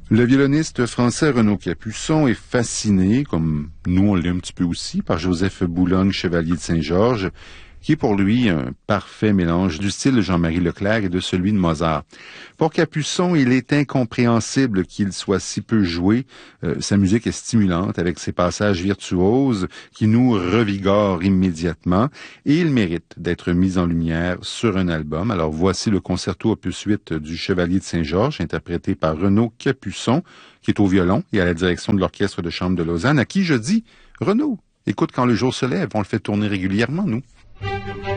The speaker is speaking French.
Le violoniste français Renaud Capuçon est fasciné, comme nous on l'est un petit peu aussi, par Joseph Boulogne, chevalier de Saint-Georges, qui est pour lui un parfait mélange du style de Jean-Marie Leclerc et de celui de Mozart. Pour Capuçon, il est incompréhensible qu'il soit si peu joué. Sa musique est stimulante avec ses passages virtuoses qui nous revigorent immédiatement et il mérite d'être mis en lumière sur un album. Alors voici le concerto opus 8 du Chevalier de Saint-Georges, interprété par Renaud Capuçon, qui est au violon et à la direction de l'Orchestre de chambre de Lausanne, à qui je dis, Renaud, écoute quand le jour se lève, on le fait tourner régulièrement, nous.